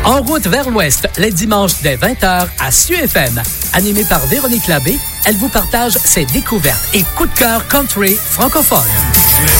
En route vers l'Ouest, les dimanches dès 20h à SUFM. Animée par Véronique Labbé, elle vous partage ses découvertes et coups de cœur country francophones.